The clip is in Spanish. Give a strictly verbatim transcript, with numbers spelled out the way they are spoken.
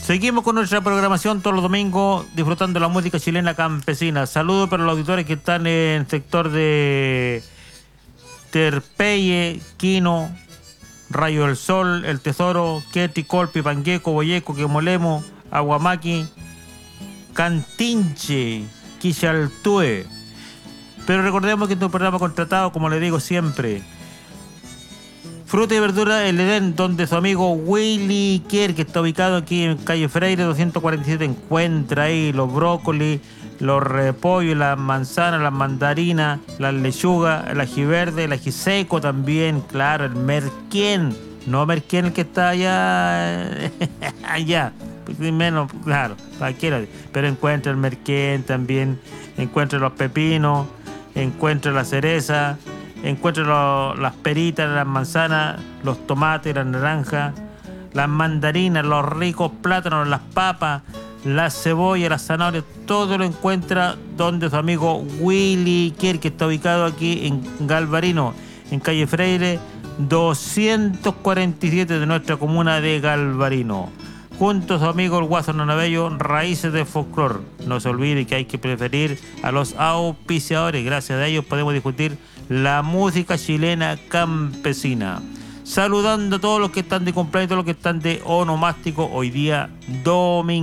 Seguimos con nuestra programación todos los domingos, disfrutando la música chilena campesina. Saludos para los auditores que están en el sector de Terpeye, Quino, Rayo del Sol, El Tesoro, Queti, Colpi, Pangueco, Boyeco, Quemolemo, Aguamaqui, Cantinche, Quichaltue. Pero recordemos que este es un programa contratado, como le digo siempre. Fruta y verdura El Edén, donde su amigo Willy Kier, que está ubicado aquí en calle Freire doscientos cuarenta y siete, encuentra ahí los brócolis, los repollos, las manzanas, las mandarinas, las lechugas, el ají verde, el ají seco también, claro, el merquén, no merquén el que está allá, allá, menos, claro, cualquiera, pero encuentra el merquén también, encuentra los pepinos, encuentra la cereza, encuentra lo, las peritas, las manzanas, los tomates, las naranjas, las mandarinas, los ricos plátanos, las papas, las cebollas, las zanahorias, todo lo encuentra donde su amigo Willy Kier, que está ubicado aquí en Galvarino, en calle Freire doscientos cuarenta y siete de nuestra comuna de Galvarino. Junto a su amigo el Guaso Nanabello, Raíces de Folclor. No se olvide que hay que preferir a los auspiciadores. Gracias a ellos podemos discutir la música chilena campesina. Saludando a todos los que están de cumpleaños, todos los que están de onomástico hoy día domingo.